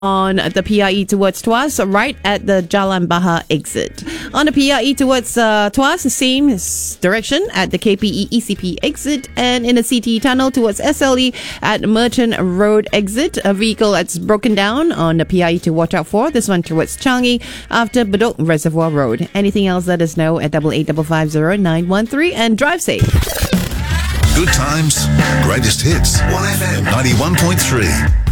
on the PIE towards Tuas, right at the Jalan Bahar exit. On the PIE towards Tuas, the same direction at the KPE ECP exit, and in the CT tunnel towards SLE at Merchant Road exit. A vehicle that's broken down on the PIE to watch out for. This one towards Changi after Bedok Reservoir Road. Anything else, let us know at 88550913 and drive safe. Good times, greatest hits. 1FM 91.3.